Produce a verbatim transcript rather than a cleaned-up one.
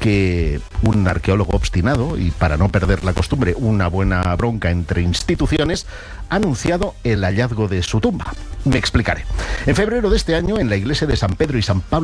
que un arqueólogo obstinado, y para no perder la costumbre, una buena bronca entre instituciones, ha anunciado el hallazgo de su tumba. Me explicaré. En febrero de este año, en la iglesia de San Pedro y San Pablo